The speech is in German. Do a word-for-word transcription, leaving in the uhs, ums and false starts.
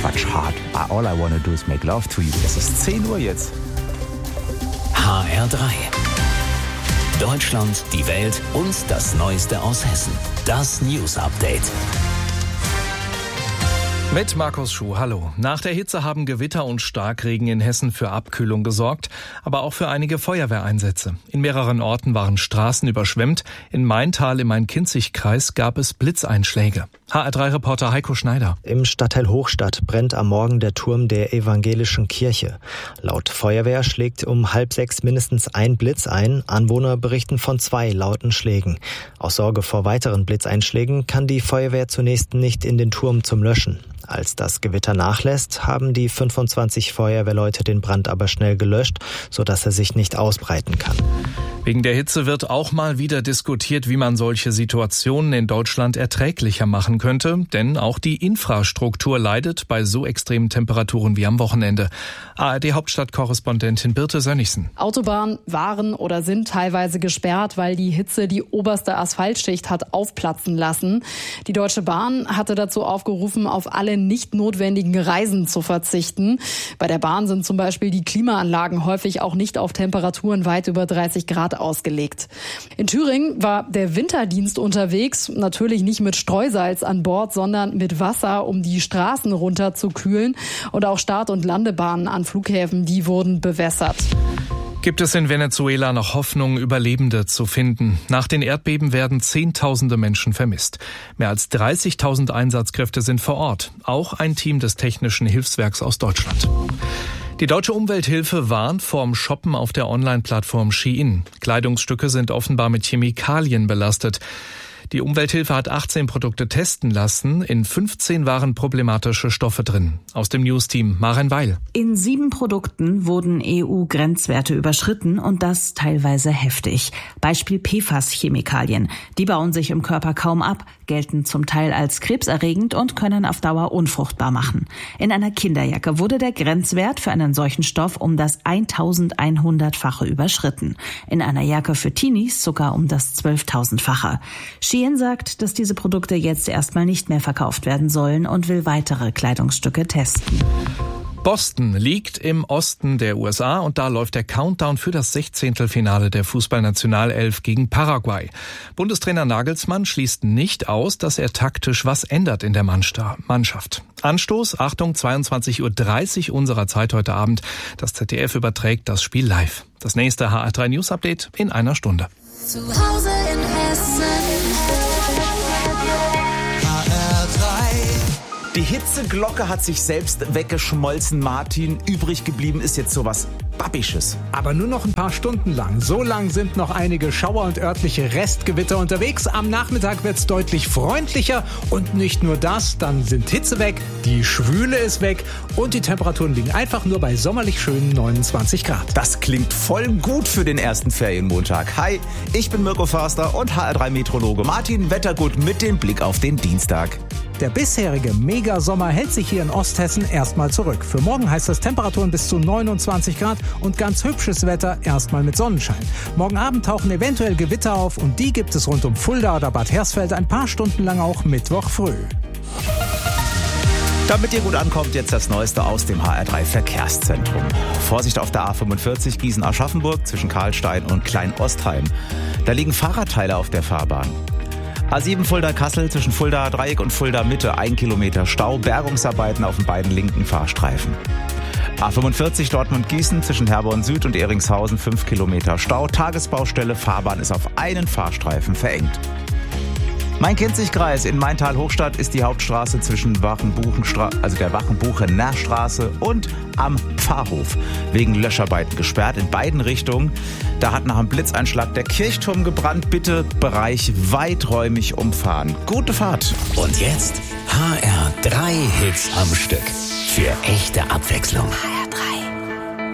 Quatsch, hart. All I wanna do is make love to you. Es ist zehn Uhr jetzt. H R drei. Deutschland, die Welt und das Neueste aus Hessen. Das News Update. Mit Markus Schuh, hallo. Nach der Hitze haben Gewitter und Starkregen in Hessen für Abkühlung gesorgt, aber auch für einige Feuerwehreinsätze. In mehreren Orten waren Straßen überschwemmt. In Maintal im Main-Kinzig-Kreis gab es Blitzeinschläge. H R drei Reporter Heiko Schneider. Im Stadtteil Hochstadt brennt am Morgen der Turm der evangelischen Kirche. Laut Feuerwehr schlägt um halb sechs mindestens ein Blitz ein. Anwohner berichten von zwei lauten Schlägen. Aus Sorge vor weiteren Blitzeinschlägen kann die Feuerwehr zunächst nicht in den Turm zum Löschen. Als das Gewitter nachlässt, haben die fünfundzwanzig Feuerwehrleute den Brand aber schnell gelöscht, sodass er sich nicht ausbreiten kann. Wegen der Hitze wird auch mal wieder diskutiert, wie man solche Situationen in Deutschland erträglicher machen könnte. Denn auch die Infrastruktur leidet bei so extremen Temperaturen wie am Wochenende. A R D-Hauptstadtkorrespondentin Birte Sönnigsen. Autobahnen waren oder sind teilweise gesperrt, weil die Hitze die oberste Asphaltschicht hat aufplatzen lassen. Die Deutsche Bahn hatte dazu aufgerufen, auf alle nicht notwendigen Reisen zu verzichten. Bei der Bahn sind zum Beispiel die Klimaanlagen häufig auch nicht auf Temperaturen weit über dreißig Grad ausgelegt. In Thüringen war der Winterdienst unterwegs, natürlich nicht mit Streusalz an Bord, sondern mit Wasser, um die Straßen runterzukühlen. Und auch Start- und Landebahnen an Flughäfen, die wurden bewässert. Gibt es in Venezuela noch Hoffnung, Überlebende zu finden? Nach den Erdbeben werden Zehntausende Menschen vermisst. Mehr als dreißigtausend Einsatzkräfte sind vor Ort. Auch ein Team des Technischen Hilfswerks aus Deutschland. Die Deutsche Umwelthilfe warnt vorm Shoppen auf der Online-Plattform Shein. Kleidungsstücke sind offenbar mit Chemikalien belastet. Die Umwelthilfe hat achtzehn Produkte testen lassen. In fünfzehn waren problematische Stoffe drin. Aus dem News-Team Maren Weil. In sieben Produkten wurden E U-Grenzwerte überschritten und das teilweise heftig. Beispiel P F A S-Chemikalien. Die bauen sich im Körper kaum ab, gelten zum Teil als krebserregend und können auf Dauer unfruchtbar machen. In einer Kinderjacke wurde der Grenzwert für einen solchen Stoff um das eintausendeinhundertfache überschritten. In einer Jacke für Teenies sogar um das zwölftausendfache. Shein sagt, dass diese Produkte jetzt erstmal nicht mehr verkauft werden sollen und will weitere Kleidungsstücke testen. Boston liegt im Osten der U S A und da läuft der Countdown für das Sechzehntelfinale der Fußballnationalelf gegen Paraguay. Bundestrainer Nagelsmann schließt nicht aus, dass er taktisch was ändert in der Mannschaft. Anstoß, Achtung, zweiundzwanzig Uhr dreißig unserer Zeit heute Abend. Das Z D F überträgt das Spiel live. Das nächste H R drei News Update in einer Stunde. Zu Hause in Hessen. H R drei. Die Hitzeglocke hat sich selbst weggeschmolzen, Martin. Übrig geblieben ist jetzt sowas Babbisches. Aber nur noch ein paar Stunden lang. So lang sind noch einige Schauer und örtliche Restgewitter unterwegs. Am Nachmittag wird's deutlich freundlicher. Und nicht nur das, dann sind Hitze weg, die Schwüle ist weg und die Temperaturen liegen einfach nur bei sommerlich schönen neunundzwanzig Grad. Das klingt voll gut für den ersten Ferienmontag. Hi, ich bin Mirko Förster und H R drei Meteorologe Martin Wettergut mit dem Blick auf den Dienstag. Der bisherige Megasommer hält sich hier in Osthessen erstmal zurück. Für morgen heißt das Temperaturen bis zu neunundzwanzig Grad und ganz hübsches Wetter erstmal mit Sonnenschein. Morgen Abend tauchen eventuell Gewitter auf und die gibt es rund um Fulda oder Bad Hersfeld ein paar Stunden lang auch Mittwoch früh. Damit ihr gut ankommt, jetzt das Neueste aus dem H R drei Verkehrszentrum. Vorsicht auf der A fünfundvierzig Gießen-Aschaffenburg zwischen Karlstein und Klein-Ostheim. Da liegen Fahrradteile auf der Fahrbahn. A sieben Fulda-Kassel zwischen Fulda-Dreieck und Fulda-Mitte, ein Kilometer Stau, Bergungsarbeiten auf den beiden linken Fahrstreifen. A fünfundvierzig Dortmund-Gießen zwischen Herborn Süd und Eringshausen, fünf Kilometer Stau, Tagesbaustelle, Fahrbahn ist auf einen Fahrstreifen verengt. Main-Kinzig-Kreis in Maintal-Hochstadt ist die Hauptstraße zwischen Wachenbuchenstra- also der Wachenbuchener Straße und am Pfarrhof wegen Löscharbeiten gesperrt in beiden Richtungen. Da hat nach einem Blitzeinschlag der Kirchturm gebrannt. Bitte Bereich weiträumig umfahren. Gute Fahrt. Und jetzt H R drei Hits am Stück. Für echte Abwechslung.